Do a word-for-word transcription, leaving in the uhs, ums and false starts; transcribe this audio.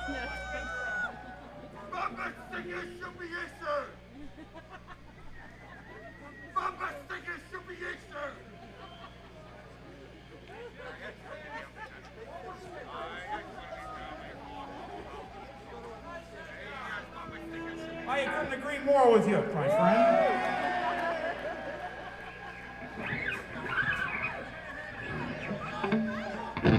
Bumper stickers should be issued! Bumper stickers should be issued! I couldn't agree more with you, my friend.